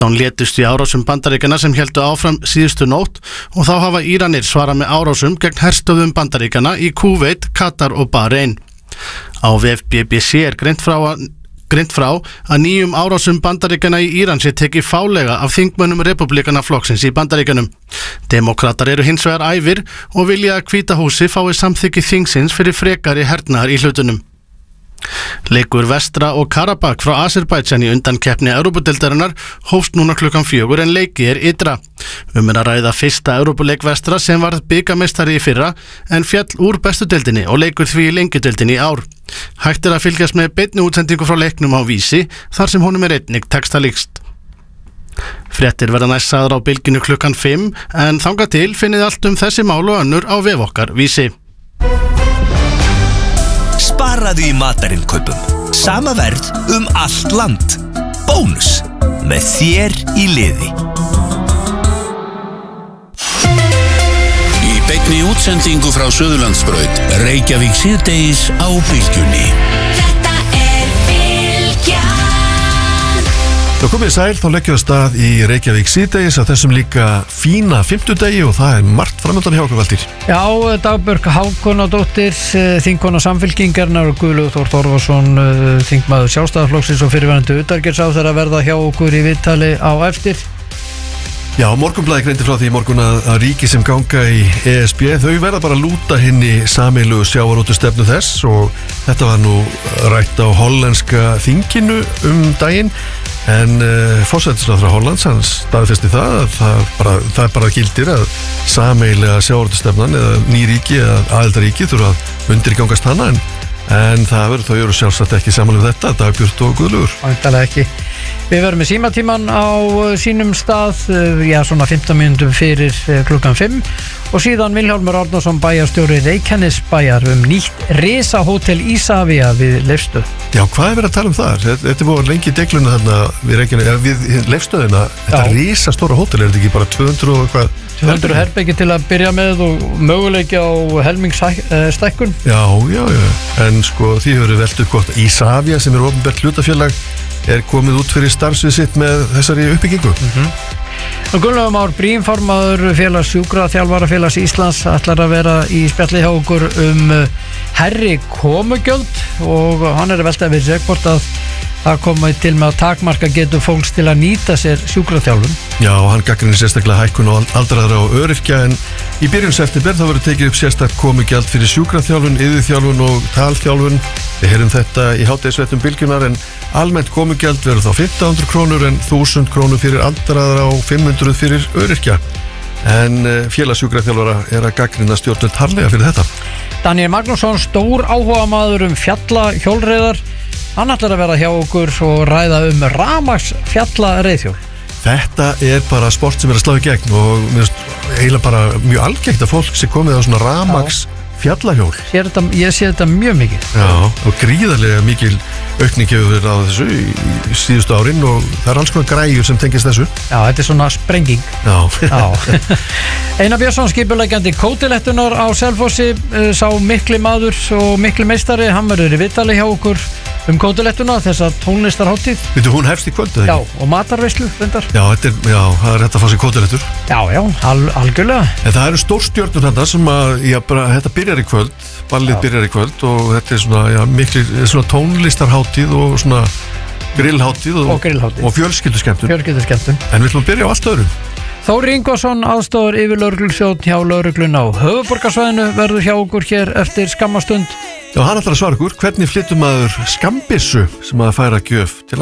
létust í árásum Bandaríkjanna sem héldu áfram síðustu nótt og þá hafa Íranir svarað með árásum gegn herstöðvum Bandaríkjanna í Kúveit, Katar og Bahrein. Á vef BBC greint frá að nýjum árásum Bandaríkjanna í Íran sé tekið fálega af þingmönnum Repúblikana flokksins í Bandaríkjanum. Demókratar eru hins vegar æfir og vilja að Hvíta húsið fái samþykki þingsins fyrir frekari hernaðar í hlutunum. Leikur Vestra og Karabakh frá Azerbaijan í undankeppni Evrópudeildarinnar hófst núna klukkan 4 en leikið ytra. Að ræða fyrsta Evrópuleik Vestra sem varð bikarmeistari í fyrra en fjall úr bestu deildinni og leikur því í lengjudeildinni í ár. Hægt að fylgjast með beinni útsendingu frá leiknum á Vísi þar sem honum einnig textalíkst. Fréttir verða næst sagðar á Bylgjunni klukkan 5 en þangað til finnið allt þessi mál og önnur á vef okkar Vísi. Sparaðu í matarinkaupum. Sama verð allt land. Bónus. Með þér í liði. Í beinni útsendingu frá Suðurlandsbraut. Reykjavík síðdegis á Bylgjunni. Þetta Bylgjan. Þá komið sæl, þá leggjum við stað í Reykjavík síðdegis á þessum líka fína fimmtudegi og það margt framöndan hjá okkur, Valtýr. Já, Dagbjörg Hákonardóttir, þingkona Samfylkingarinnar og Guðlaugur Þór Þórðarson, þingmaður Sjálfstæðisflokksins og fyrirverandi utanríkisráðherra verða hjá okkur í viðtali á eftir. Já, Morgunblaðið greindi frá því í morgun að ríki sem ganga í ESB, þau verða bara að lúta hinni sameiginlegu sjávarútvegstefnu þess og þetta var nú rætt á hollenska þinginu daginn. En forsætisráðherra Hollands hann staðfesti það að það bara gildir að sameiginlega sjávarútvegsstefnan eða ný ríki eða aðildarríki þurfa að undirgangast hana en það verður þau eru sjálfsagt ekki saman við þetta, Dagbjört og Guðlaugur. Væntanlega ekki. Við verðum með símatíman á sínum stað, svona 15 mínútum fyrir klukkan 5 og síðan Vilhjálmur Árnason bæjarstjóri Reykjanesbæjar nýtt risahótel Ísafía við Leifsstöð. Já, hvað verið að tala það? Þetta búið lengi degluna þarna við Leifsstöðina, þetta risastóra hótel, þetta ekki bara 200 og eitthvað? 200 herbeggi til að byrja með og möguleiki á helmingsstækkun. Já, en sko því hefur velt upp gott Ísafía sem opinbert hlutafélag komið út fyrir starfsvið sitt með þessari uppbyggingu. Gunnlaugur Már Briem, formaður félags sjúkraþjálfarafélags Íslands, ætlar að vera í spjalli hjá okkur hærri komugjöld og hann að velta við sér hvort að það komið til með að takmarka getur fólks til að nýta sér sjúkraþjálfun. Já, hann gagnrýnir sérstaklega hækkun á aldraðra og öryrkja en í byrjun september þá verður tekið upp sérstakt komugjald fyrir sjúkraþjálfun, iðjuþjálfun og talþjálfun. Við heyrum þetta í hádegisfréttum Bylgjunnar en almennt komugjald verður þá 1500 krónur en 1000 krónur fyrir aldraðra og 500 fyrir öryrkja. En félagssjúkraþjálfara að gagnrýna stjórnvöld harðlega fyrir þetta. Daniel Magnússon, stór áhugamaður fjallahjólreiðar. Hann ætlar að vera hjá okkur og ræða rafmagns fjallareiðhjól. Þetta bara sport sem að slá í gegn og mér finnst eiginlega bara mjög algengt að fólk sé komið á svona rafmagns fjallahjól. Ég sé þetta mjög mikið. Já, og gríðarlega mikil aukning hefur verið á þessu í síðustu árin og það alls konar græjur sem tengist þessu. Já, þetta svona sprenging. Já. Einar Björnsson, skipuleggjandi Kótilettunar á Selfossi, sá mikli maður og mikli meistari, hann verður í viðtali hjá okkur Kótilettuna, þessa tónlistarhátíð. Veitu, hún hefst í kvöld, eða ekki? Já, og matarveislu, reyndar. Já, það hægt að fá sér Kótilettur. Já, algjörlega. En það eru stórstjörnur þarna sem þetta byrjar í kvöld, ballið byrjar í kvöld og þetta svona, mikli svona tónlistarhátíð og svona grillhátíð og fjölskylduskemmtun. En við ætlum að byrja á allt öðrum. Þóri Ingvarsson, aðstofar yfirlögreglustjórn hjá lögreglunni á höfuðborgarsvæðinu, verður hjá okkur hér eftir skamma stund. Já, hann ætlar að svara okkur, hvernig flytur maður skambissu sem að færa gjöf til